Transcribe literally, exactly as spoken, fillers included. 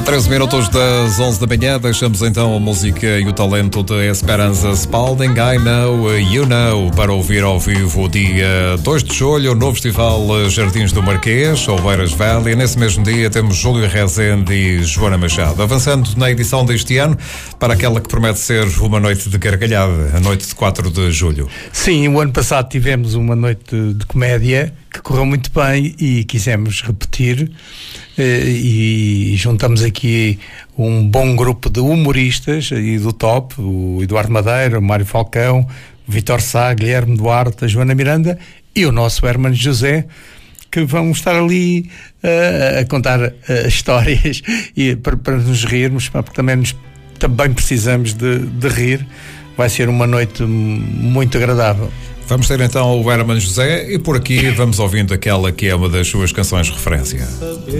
treze minutos das onze da manhã, deixamos então a música e o talento de Esperanza Spalding, I Know, You Know, para ouvir ao vivo dia dois de julho no Festival Jardins do Marquês, Ovelhas Valley. Nesse mesmo dia temos Júlio Rezende e Joana Machado. Avançando na edição deste ano para aquela que promete ser uma noite de gargalhada, a noite de quatro de julho. Sim, o ano passado tivemos uma noite de, de comédia que correu muito bem e quisemos repetir. E juntamos aqui um bom grupo de humoristas e do top, o Eduardo Madeira, o Mário Falcão, o Vítor Sá, Guilherme Duarte, a Joana Miranda e o nosso Hermano José, que vão estar ali uh, a contar uh, histórias e para, para nos rirmos, porque também, nos, também precisamos de, de rir. Vai ser uma noite muito agradável. Vamos ter então o Hermano José e por aqui vamos ouvindo aquela que é uma das suas canções de referência.